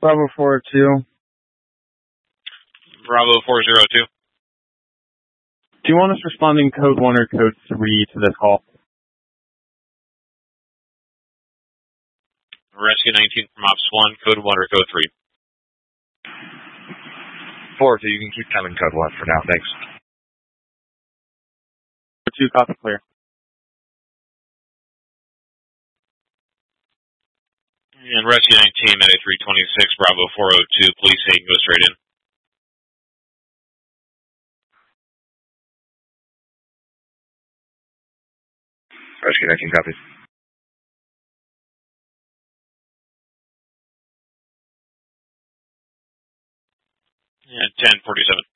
Bravo 402. Bravo 402. Do you want us responding code 1 or code 3 to this call? Rescue 19 from Ops 1, code 1 or code 3. 402, you can keep coming code 1 for now, thanks. 2, copy clear. And Rescue 19, Med 326, Bravo 402, police 8, go straight in. Rescue 19, copy. And 1047.